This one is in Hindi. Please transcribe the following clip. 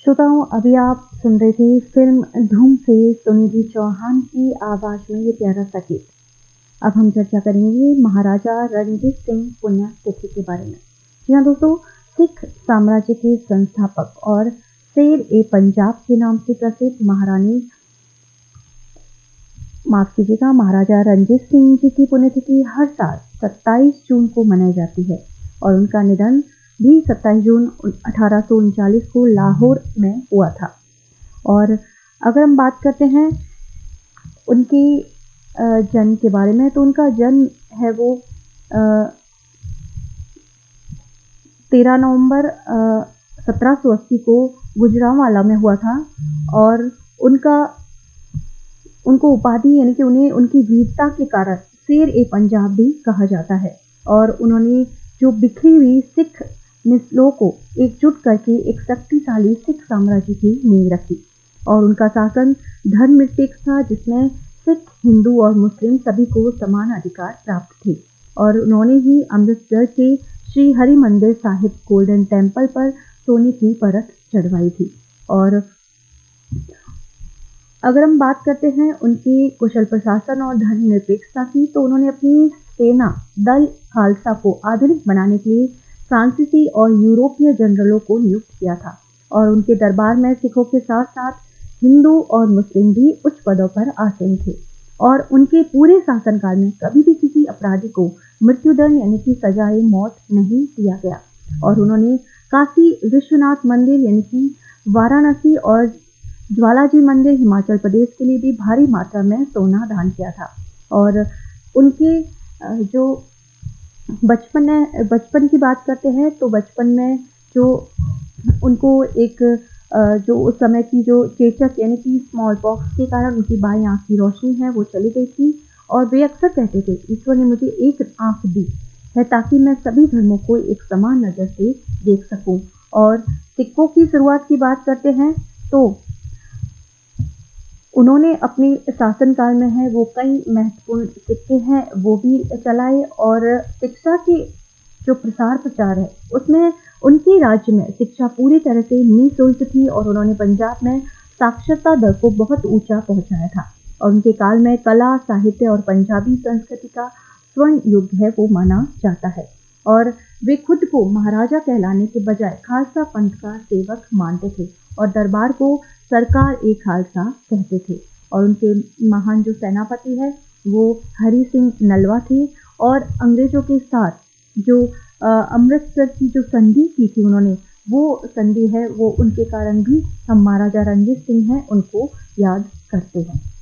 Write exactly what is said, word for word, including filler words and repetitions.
श्रोताओं, अभी आप सुन रहे थे फिल्म धूम से सुनिधि चौहान की आवाज़ में ये प्यारा सा गीत। अब हम चर्चा करेंगे महाराजा रणजीत सिंह पुण्यतिथि के बारे में। जी हाँ दोस्तों, सिख साम्राज्य के संस्थापक और शेर ए पंजाब के नाम से प्रसिद्ध महारानी माफ कीजिएगा महाराजा रणजीत सिंह जी की पुण्यतिथि हर साल सत्ताईस जून को मनाई जाती है और उनका निधन भी सत्ताईस जून अठारह सौ उनचालीस को लाहौर में हुआ था। और अगर हम बात करते हैं उनकी जन्म के बारे में, तो उनका जन्म है वो तेरह नवंबर सत्रह सौ अस्सी को गुजरांवाला में हुआ था। और उनका उनको उपाधि यानी कि उन्हें उनकी वीरता के कारण शेर ए पंजाब भी कहा जाता है। और उन्होंने जो बिखरी हुई सिख मिसलों को एकजुट करके एक शक्तिशाली सिख साम्राज्य की नींव रखी। और उनका शासन धर्मनिरपेक्ष था, जिसमें सिख, हिंदू और मुस्लिम सभी को समान अधिकार प्राप्त थे। और उन्होंने ही अमृतसर के श्री हरि मंदिर साहिब गोल्डन टेम्पल पर सोने की परत चढ़वाई थी। और अगर हम बात करते हैं उनके कुशल प्रशासन और धर्मनिरपेक्षता की, तो उन्होंने अपनी सेना दल खालसा को आधुनिक बनाने के लिए फ्रांसीसी और यूरोपीय जनरलों को नियुक्त किया था। और उनके दरबार में सिखों के साथ साथ हिंदू और मुस्लिम भी उच्च पदों पर आसीन थे। और उनके पूरे शासनकाल में कभी भी किसी अपराधी को मृत्युदंड यानी कि सजाए मौत नहीं दिया गया। और उन्होंने काशी विश्वनाथ मंदिर यानी कि वाराणसी और ज्वालाजी मंदिर हिमाचल प्रदेश के लिए भी भारी मात्रा में सोना दान किया था। और उनके जो बचपन में बचपन की बात करते हैं, तो बचपन में जो उनको एक जो उस समय की जो चेचक यानी कि स्मॉल पॉक्स के कारण उनकी बाईं आंख की रोशनी है वो चली गई थी। और वे अक्सर कहते थे, ईश्वर ने मुझे एक आंख दी है ताकि मैं सभी धर्मों को एक समान नज़र से देख सकूं। और सिक्कों की शुरुआत की बात करते हैं, तो उन्होंने अपने शासनकाल में है वो कई महत्वपूर्ण सिक्के हैं वो भी चलाए। और शिक्षा के जो प्रसार प्रचार है उसमें उनके राज्य में शिक्षा पूरी तरह से निःशुल्क थी। और उन्होंने पंजाब में साक्षरता दर को बहुत ऊंचा पहुंचाया था। और उनके काल में कला, साहित्य और पंजाबी संस्कृति का स्वर्ण युग है वो माना जाता है। और वे खुद को महाराजा कहलाने के बजाय खालसा पंथ का सेवक मानते थे और दरबार को सरकार ए खालसा कहते थे। और उनके महान जो सेनापति है वो हरि सिंह नलवा थे। और अंग्रेजों के साथ जो अमृतसर की जो संधि की थी उन्होंने, वो संधि है वो उनके कारण भी हम महाराजा रणजीत सिंह हैं उनको याद करते हैं।